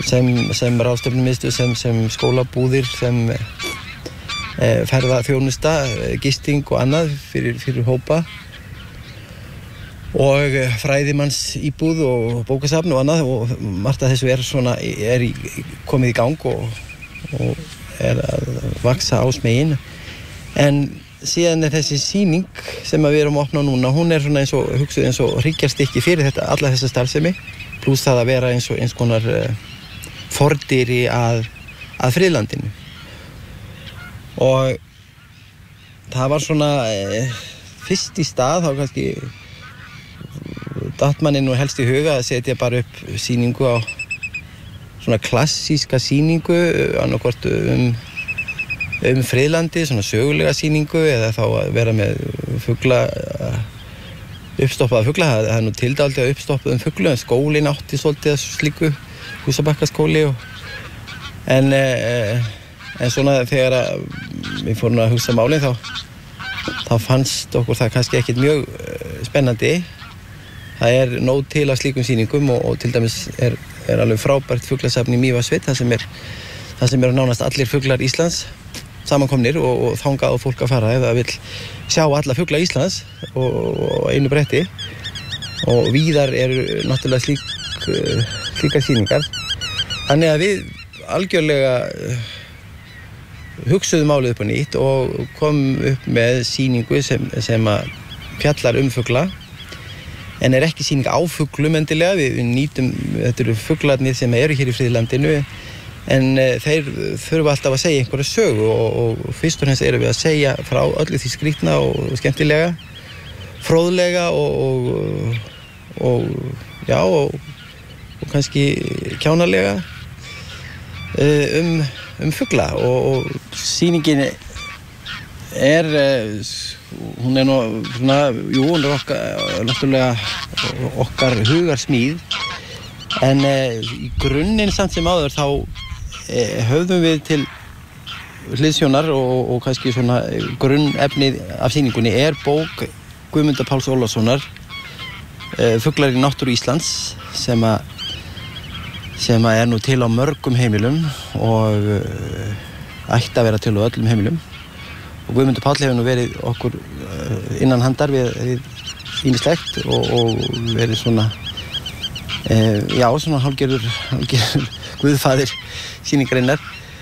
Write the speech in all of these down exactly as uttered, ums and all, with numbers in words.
sem, sem ráðstefnumiðstöð, sem, sem skólabúðir, sem eh, ferðaþjónusta, gisting og annað fyrir, fyrir hópa og fræðimanns íbúð og bókasafn og annað og margt af þessu er, svona, er í, komið í gang og, og er að vaksa á smegin en síðan er þessi sýning sem við erum að opna núna, hún er svona eins og hugsuð eins og hryggjarstykki fyrir þetta, alla þessa starfsemi pluss það að vera eins og eins konar uh, fordýri að, að friðlandinu og það var svona uh, fyrst í stað þá kannski datt manni nú helst í huga að setja bara upp sýningu á svona klassíska sýningu annarkvort um, um friðlandi, svona sögulega sýningu eða þá að vera með fugla, uppstoppaða fugla, það er nú tildaldið að uppstoppaðum fuglu, en skólinn átti svolítið að slíku Húsabakkaskóli og en, en svona þegar að við fórum að hugsa málin þá, þá fannst okkur það kannski ekkert mjög spennandi. Það er nóg til af slíkum sýningum og, og til dæmis er, er alveg frábært fuglasafn í Mývatnssveit, það sem er það sem eru nánast allir fuglar Íslands samankomnir og, og þangað á fólk að fara ef það vill sjá alla fugla Íslands og, og einu bretti og víðar eru náttúrulega slík, slíkar sýningar. Þannig að við algjörlega hugsuðum málið upp á nýtt og komum upp með sýningu sem, sem að fjallar um fugla en er ekki sýning á fuglum endilega, við, við nýtum, þetta eru fuglarnir sem eru hér í friðlandinu en uh, þeir þurfa alltaf að segja einhverja sögu og, og fyrst og fremst erum við að segja frá öllu því skrýtna og skemmtilega, fróðlega og, og, og já og, og kannski kjánalega uh, um, um fugla og, og sýningin er hún er nú svona, jú, hún er okkar náttúrulega okkar hugarsmíð en e, í grunninn samt sem áður þá e, höfðum við til hliðsjónar og, og kannski svona grunnefnið af sýningunni er bók Guðmundar Páls Ólafssonar e, Fuglar í náttúru Íslands sem að sem að er nú til á mörgum heimilum og e, ætti að vera til á öllum heimilum og Guðmundur Páll hefur nú verið okkur innan handar við, við ýmislegt og, og verið svona e, já, svona hálfgerður hálfgerður guðfaðir sýningarinnar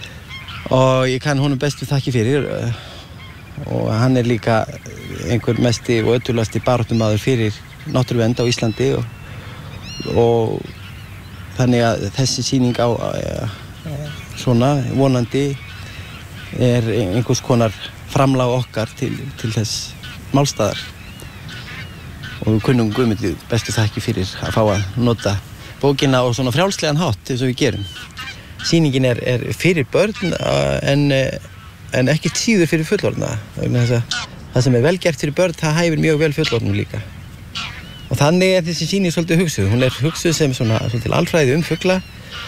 og ég kann honum bestu þakki fyrir og hann er líka einhver mesti og ötulasti baráttumaður fyrir náttúruvernd á Íslandi og, og þannig að þessi sýning á e, svona vonandi er einhvers konar framlag okkar til, til þess málstaðar og við kunnum Guðmundi bestu þakki fyrir að fá að nota bókina á svona frjálslegan hátt eins og við gerum. Sýningin er, er fyrir börn en, en ekki síður fyrir fullorðna. Það sem er vel gert fyrir börn, það hæfir mjög vel fullorðnum líka. Og þannig er þessi sýning svolítið hugsuð. Hún er hugsuð sem svona svolítið alfræði um fugla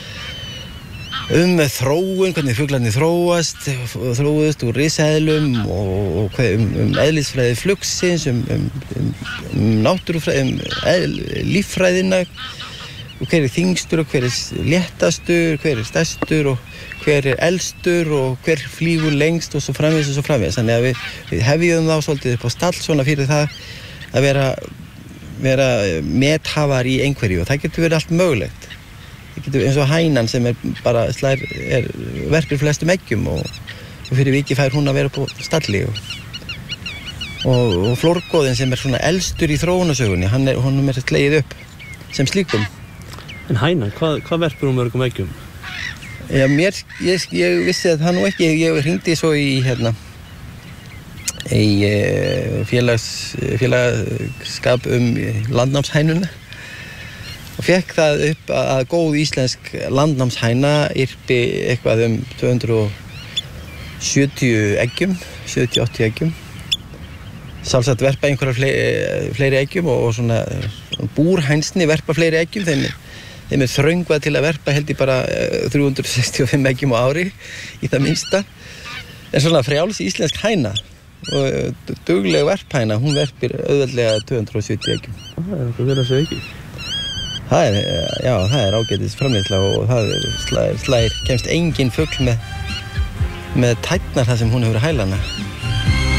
um þróun, hvernig fuglarnir þróast, þróuðust úr risaeðlum og, og um, um eðlisfræði flugsins, um, um, um, um náttúrufræði, um eðl, líffræðina, hver er þyngstur og hver er léttastur, hver er stærstur og hver er elstur og hver flýgur lengst og svo framvegis og svo framvegis. Þannig að við, við hefjum þá svolítið upp á stall svona fyrir það að vera, vera methafar í einhverju og það getur verið allt mögulegt. Það getur eins og hænan sem er bara slær, er, verpir flestum eggjum og, og fyrir viki fær hún að vera på stalli og, og, og flórgoðinn sem er svona elstur í þróunarsögunni, hann er, honum er slegið upp sem slíkum. En hænan, hvað, hvað verpir hún mörgum eggjum? Já, mér, ég, ég vissi að það nú ekki, ég hringdi svo í hérna í félags, félagskap um landnámshænuna og fekk það upp að góð íslensk landnámshæna yrpi eitthvað um tvö hundruð sjötíu eggjum, sjötíu til áttatíu eggjum. Sjálfsagt verpa einhverjar fleiri, fleiri eggjum og, og svona búrhænsni verpa fleiri eggjum, þeim, þeim er þröngvað til að verpa held ég bara þrjú hundruð sextíu og fimm eggjum á ári í það minnsta. En svona frjáls íslensk hæna og dugleg verphæna, hún verpir auðveldlega tvö hundruð sjötíu eggjum. Það er eitthvað vel að segja ekki. Það er, já, það er ágætis framleiðsla og það er slær, slær kemst engin fugl með, með tærnar þar sem hún hefur hælana.